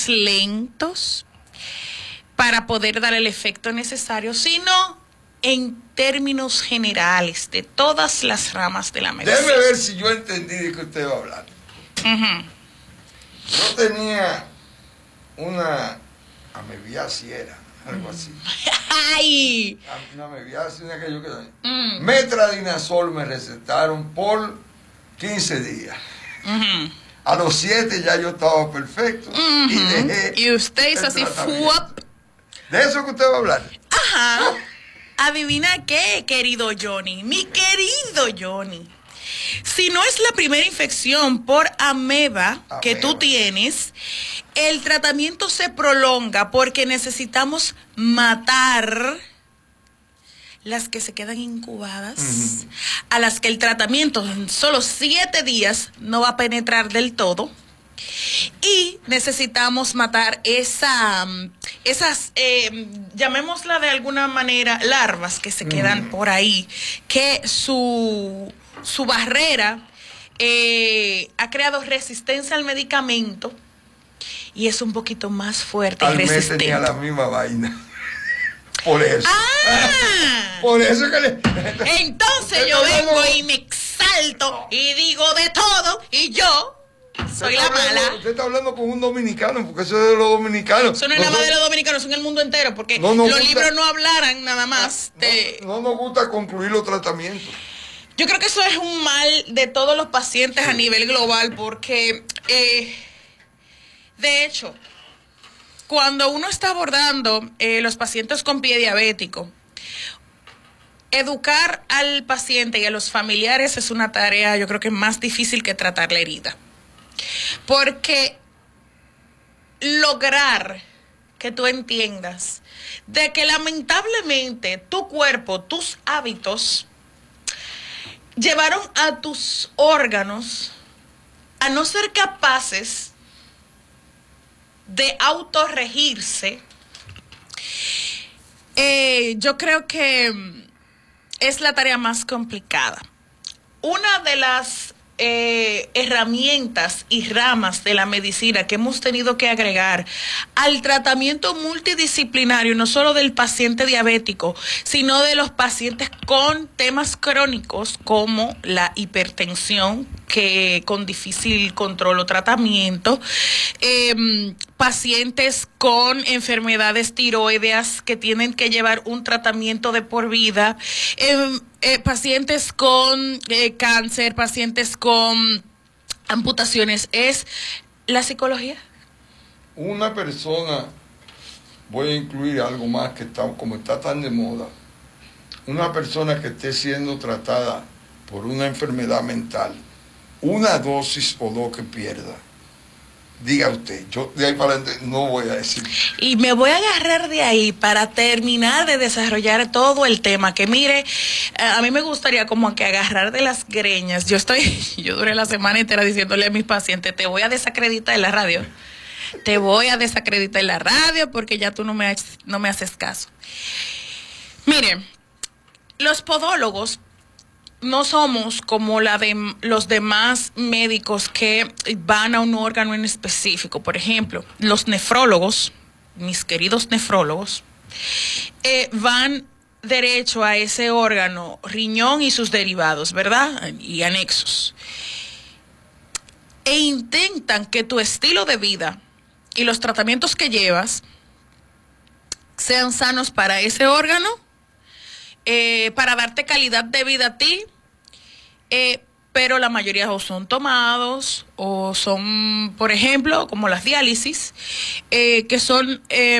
más lentos para poder dar el efecto necesario, sino en términos generales de todas las ramas de la medicina. Déjeme ver si yo entendí de qué usted va a hablar. Yo tenía una amebiasis, era algo así. ¡Ay! Una amebiasis, una que yo quedé. Metradinazol me recetaron por 15 días. A los 7 ya yo estaba perfecto y dejé. Y usted hizo así, ¡fuap! ¿De eso que usted va a hablar? Ajá. ¿Adivina qué, querido Johnny? Mi querido Johnny. Si no es la primera infección por ameba que tú tienes, el tratamiento se prolonga porque necesitamos matar las que se quedan incubadas, a las que el tratamiento en solo 7 días no va a penetrar del todo. Y necesitamos matar esas, llamémosla de alguna manera, larvas que se quedan por ahí, que su barrera ha creado resistencia al medicamento y es un poquito más fuerte y resistente. Tenía la misma vaina. Por eso. ¡Ah! Por eso que le... Entonces yo vengo y me exalto y digo de todo y yo soy la mala. Usted está hablando con un dominicano, porque eso es de los dominicanos. Eso no es nada más de los dominicanos, son el mundo entero, porque los libros no hablaran nada más de... No nos gusta concluir los tratamientos. Yo creo que eso es un mal de todos los pacientes a nivel global, porque de hecho, cuando uno está abordando los pacientes con pie diabético, educar al paciente y a los familiares es una tarea, yo creo que más difícil que tratar la herida. Porque lograr que tú entiendas de que lamentablemente tu cuerpo, tus hábitos, llevaron a tus órganos a no ser capaces de autorregirse, yo creo que es la tarea más complicada. Una de las herramientas y ramas de la medicina que hemos tenido que agregar al tratamiento multidisciplinario, no solo del paciente diabético, sino de los pacientes con temas crónicos como la hipertensión, que con difícil control o tratamiento, pacientes con enfermedades tiroideas que tienen que llevar un tratamiento de por vida, pacientes con cáncer, pacientes con amputaciones, es la psicología. Una persona, voy a incluir algo más que está, como está tan de moda, una persona que esté siendo tratada por una enfermedad mental, una dosis o dos que pierda, diga usted, yo de ahí para adelante no voy a decir. Y me voy a agarrar de ahí para terminar de desarrollar todo el tema, que mire, a mí me gustaría como que agarrar de las greñas. Yo duré la semana entera diciéndole a mis pacientes, te voy a desacreditar en la radio. Te voy a desacreditar en la radio porque ya tú no me haces caso. Mire, los podólogos no somos como los demás médicos que van a un órgano en específico. Por ejemplo, los nefrólogos, mis queridos nefrólogos, van derecho a ese órgano, riñón y sus derivados, ¿verdad? Y anexos. E intentan que tu estilo de vida y los tratamientos que llevas sean sanos para ese órgano, para darte calidad de vida a ti, pero la mayoría o son tomados o son, por ejemplo, como las diálisis, que son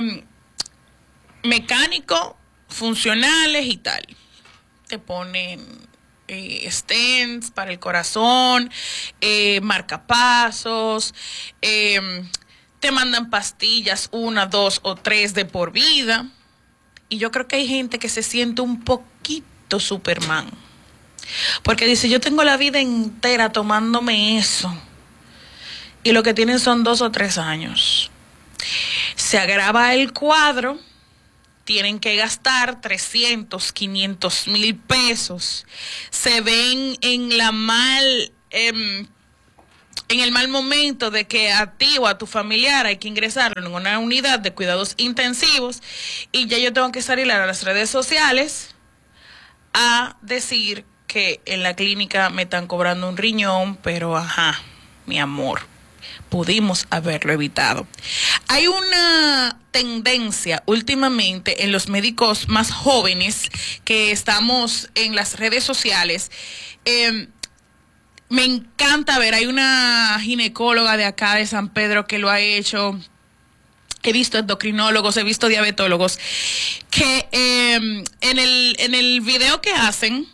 mecánicos, funcionales y tal. Te ponen stents para el corazón, marcapasos, te mandan pastillas, 1, 2 o 3 de por vida. Y yo creo que hay gente que se siente un poquito Superman, porque dice, yo tengo la vida entera tomándome eso, y lo que tienen son 2 o 3 años. Se agrava el cuadro, tienen que gastar 300, 500 mil pesos, se ven en la en el mal momento de que a ti o a tu familiar hay que ingresarlo en una unidad de cuidados intensivos y ya yo tengo que salir a las redes sociales a decir que en la clínica me están cobrando un riñón, pero ajá, mi amor, pudimos haberlo evitado. Hay una tendencia últimamente en los médicos más jóvenes que estamos en las redes sociales. Me encanta ver, hay una ginecóloga de acá de San Pedro que lo ha hecho. He visto endocrinólogos, he visto diabetólogos que en el video que hacen,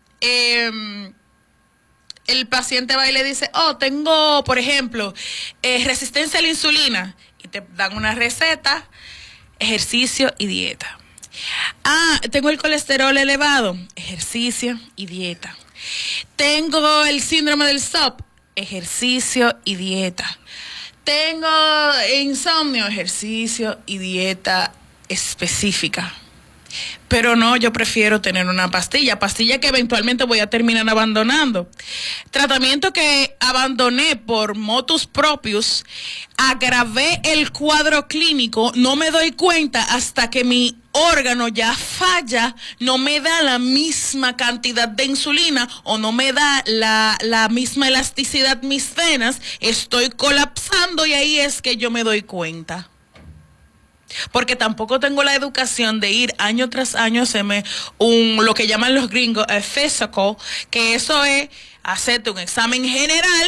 el paciente va y le dice, oh, tengo, por ejemplo, resistencia a la insulina, y te dan una receta, ejercicio y dieta. Ah, tengo el colesterol elevado, ejercicio y dieta. Tengo el síndrome del SOP, ejercicio y dieta. Tengo insomnio, ejercicio y dieta específica. Pero no, yo prefiero tener una pastilla que eventualmente voy a terminar abandonando. Tratamiento que abandoné por motus propius, agravé el cuadro clínico, no me doy cuenta hasta que mi órgano ya falla, no me da la misma cantidad de insulina o no me da la misma elasticidad mis venas, estoy colapsando y ahí es que yo me doy cuenta. Porque tampoco tengo la educación de ir año tras año a hacerme lo que llaman los gringos physical, que eso es hacerte un examen general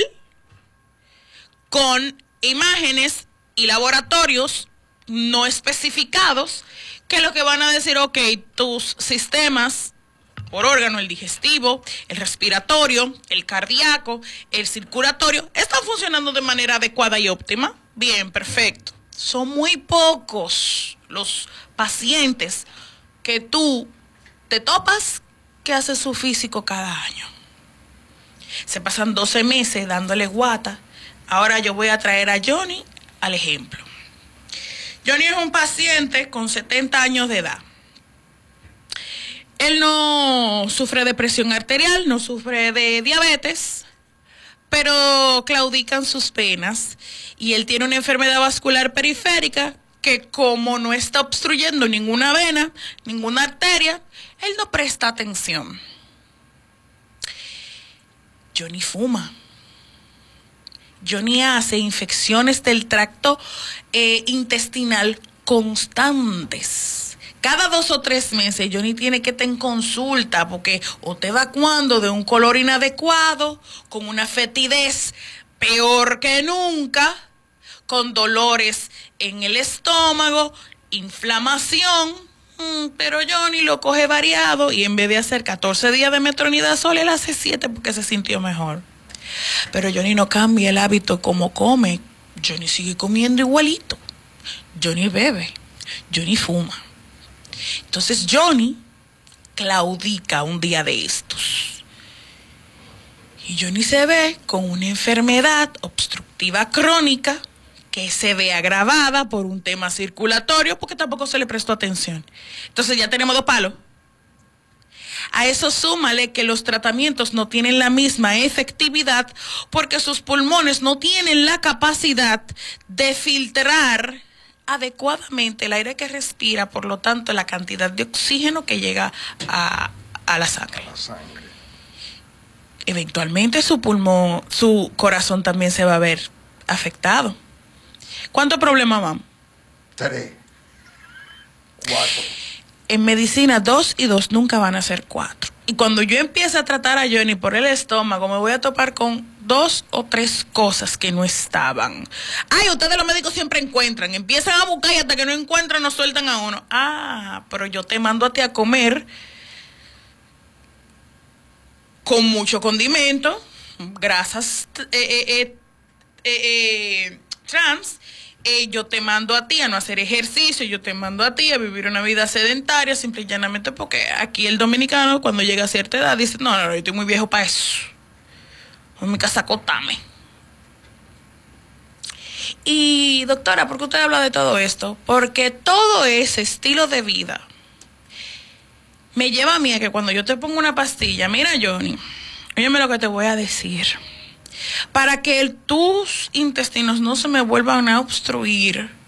con imágenes y laboratorios no especificados, que lo que van a decir, ok, tus sistemas por órgano, el digestivo, el respiratorio, el cardíaco, el circulatorio, están funcionando de manera adecuada y óptima. Bien, perfecto. Son muy pocos los pacientes que tú te topas que hace su físico cada año. Se pasan 12 meses dándole guata. Ahora yo voy a traer a Johnny al ejemplo. Johnny es un paciente con 70 años de edad. Él no sufre de presión arterial, no sufre de diabetes, pero claudican sus venas y él tiene una enfermedad vascular periférica que, como no está obstruyendo ninguna vena, ninguna arteria, él no presta atención. Johnny fuma. Johnny hace infecciones del tracto intestinal constantes. Cada 2 o 3 meses Johnny tiene que estar en consulta porque o te evacuando de un color inadecuado, con una fetidez peor que nunca, con dolores en el estómago, inflamación, pero Johnny lo coge variado y en vez de hacer 14 días de metronidazol, él hace 7 porque se sintió mejor. Pero Johnny no cambia el hábito como come. Johnny sigue comiendo igualito. Johnny bebe. Johnny fuma. Entonces Johnny claudica un día de estos. Y Johnny se ve con una enfermedad obstructiva crónica que se ve agravada por un tema circulatorio porque tampoco se le prestó atención. Entonces ya tenemos 2 palos. A eso súmale que los tratamientos no tienen la misma efectividad porque sus pulmones no tienen la capacidad de filtrar adecuadamente el aire que respira, por lo tanto la cantidad de oxígeno que llega a la sangre. Eventualmente su corazón también se va a ver afectado. ¿Cuántos problemas van? 3, 4. En medicina 2 y 2 nunca van a ser 4. Y cuando yo empiece a tratar a Johnny por el estómago, me voy a topar con 2 o 3 cosas que no estaban. Ay, ustedes los médicos siempre encuentran. Empiezan a buscar y hasta que no encuentran nos sueltan a uno. Ah, pero yo te mando a ti a comer con mucho condimento, grasas trans. Yo te mando a ti a no hacer ejercicio, yo te mando a ti a vivir una vida sedentaria, simple y llanamente porque aquí el dominicano cuando llega a cierta edad dice, no, yo estoy muy viejo para eso. En mi casa acótame. Y doctora, ¿por qué usted habla de todo esto? Porque todo ese estilo de vida me lleva a mí a que cuando yo te pongo una pastilla, mira Johnny, óyeme lo que te voy a decir. para que tus intestinos no se me vuelvan a obstruir,